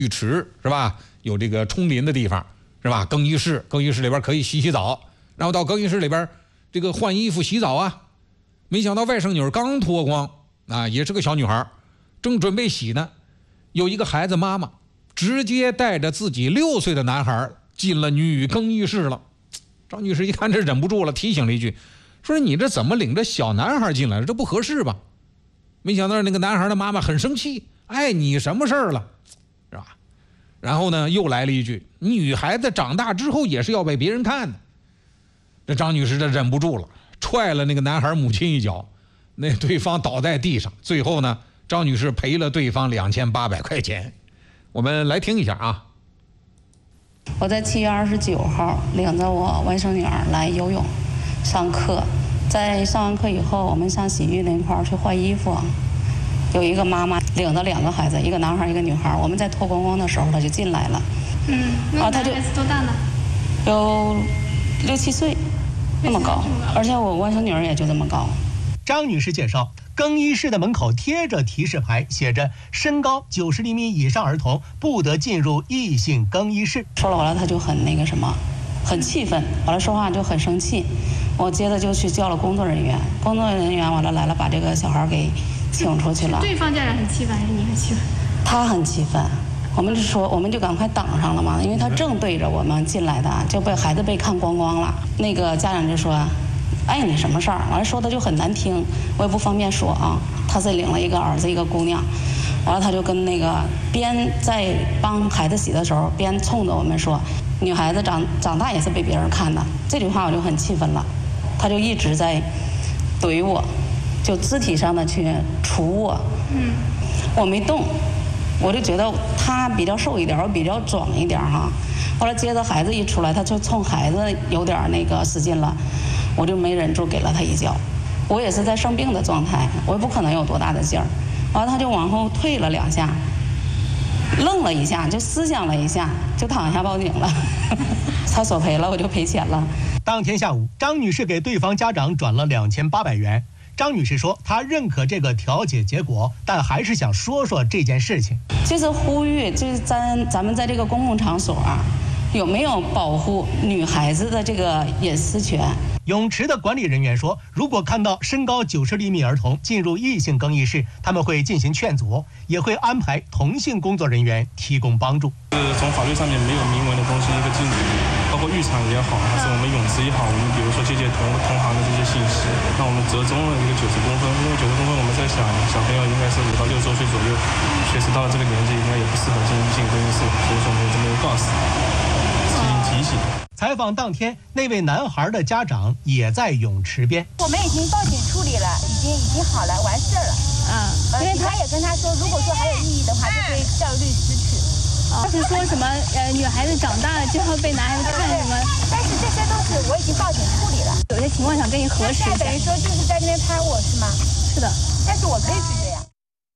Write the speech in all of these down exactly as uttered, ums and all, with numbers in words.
浴池是吧？有这个冲淋的地方是吧？更衣室，更衣室里边可以洗洗澡，然后到更衣室里边这个换衣服洗澡啊。没想到外甥女刚脱光啊，也是个小女孩，正准备洗呢，有一个孩子妈妈直接带着自己六岁的男孩进了女更衣室了。张女士一看这忍不住了，提醒了一句，说你这怎么领着小男孩进来了？这不合适吧？没想到那个男孩的妈妈很生气，哎，你什么事儿了，是吧？然后呢，又来了一句，女孩子长大之后也是要被别人看的。这张女士这忍不住了，踹了那个男孩母亲一脚，那对方倒在地上。最后呢，张女士赔了对方两千八百块钱。我们来听一下啊。 我在七月二十九号领着我外甥女儿来游泳上课，在上完课以后，我们上洗浴那块儿去换衣服。有一个妈妈领着两个孩子，一个男孩一个女孩。我们在脱光光的时候，他就进来了。 嗯，那他就孩子多大呢？ 有六七岁，那么高，而且我外甥女儿也就这么高。 张女士介绍，更衣室的门口贴着提示牌，写着身高九十厘米以上儿童不得进入异性更衣室。 说了完了，他就很那个什么，很气愤，完了说话就很生气。我接着就去叫了工作人员，工作人员完了来了，把这个小孩给请出去了。 对方家长很气愤还是你很气愤？ 他很气愤。我们就说，我们就赶快挡上了嘛，因为他正对着我们进来的，就被孩子被看光光了。那个家长就说，哎，你什么事儿？完了说的就很难听，我也不方便说啊。他是领了一个儿子一个姑娘，完了他就跟那个边在帮孩子洗的时候，边冲着我们说，女孩子长长大也是被别人看的。这句话我就很气愤了，他就一直在怼我，就肢体上的去杵我。嗯，我没动。我就觉得他比较瘦一点，我比较壮一点哈。后来接着孩子一出来，他就冲孩子有点那个使劲了，我就没忍住给了他一脚。我也是在生病的状态，我也不可能有多大的劲儿。完了他就往后退了两下，愣了一下，就思想了一下，就躺下报警了。他索赔了，我就赔钱了。 当天下午，张女士给对方家长转了两千八百元。张女士说，她认可这个调解结果，但还是想说说这件事情。 就是呼吁，就是咱咱们在这个公共场所啊，有没有保护女孩子的这个隐私权？ 泳池的管理人员说，如果看到身高九十厘米儿童进入异性更衣室，他们会进行劝阻，也会安排同性工作人员提供帮助。 是从法律上面没有明文的东西一个禁止，包括浴场也好，还是我们泳池也好，我们比如说这些同同行的这些信息，那我们折中了一个九十公分，因为九十公分我们在想，小朋友应该是五到六周岁左右，确实到了这个年纪应该也不适合进异性更衣室，所以说我们有这么一个告示，进行提醒。 采访当天，那位男孩的家长也在泳池边。 我们已经报警处理了，已经已经好了，完事了。嗯，因为他也跟他说，如果说还有异议的话，就会叫律师去。 他是说什么？呃，女孩子长大了就要被男孩子看什么？ 但是这些都是我已经报警处理了。 有些情况想跟你核实一下。 等于说就是在那边拍我是吗？ 是的， 但是我可以去这样。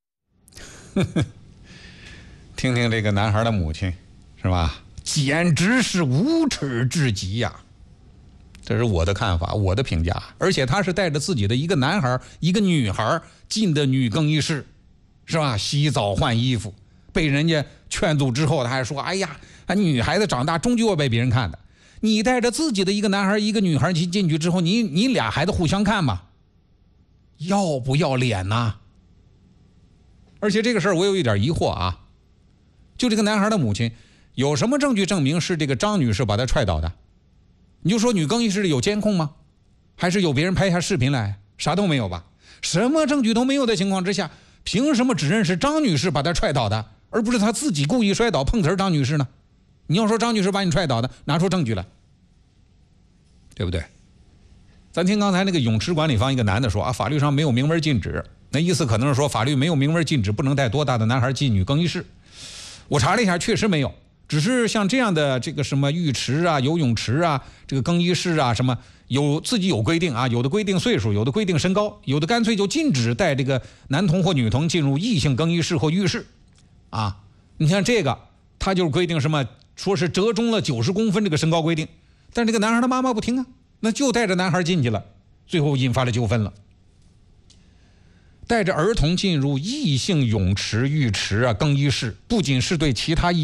听听这个男孩的母亲，是吧？简直是无耻至极呀！这是我的看法，我的评价。而且他是带着自己的一个男孩一个女孩进的女更衣室，是吧？洗澡换衣服，被人家劝阻之后，他还说，哎呀，女孩子长大终究要被别人看的。你带着自己的一个男孩一个女孩进进去之后，你你俩孩子互相看吧，要不要脸呐？而且这个事儿我有一点疑惑啊，就这个男孩的母亲有什么证据证明是这个张女士把他踹倒的？你就说女更衣室里有监控吗？还是有别人拍下视频来？啥都没有吧？什么证据都没有的情况之下，凭什么指认是张女士把他踹倒的，而不是他自己故意摔倒碰瓷儿张女士呢？你要说张女士把你踹倒的，拿出证据来，对不对？咱听刚才那个泳池管理方一个男的说啊，法律上没有明文禁止，那意思可能是说法律没有明文禁止不能带多大的男孩进女更衣室。我查了一下，确实没有。只是像这样的这个什么浴池啊、游泳池啊、这个更衣室啊，什么有自己有规定啊，有的规定岁数，有的规定身高，有的干脆就禁止带这个男童或女童进入异性更衣室或浴室，啊，你像这个，他就是规定什么，说是折中了九十公分这个身高规定，但这个男孩的妈妈不听啊，那就带着男孩进去了，最后引发了纠纷了。 带着儿童进入异性泳池、浴池啊、更衣室，不仅是对其他异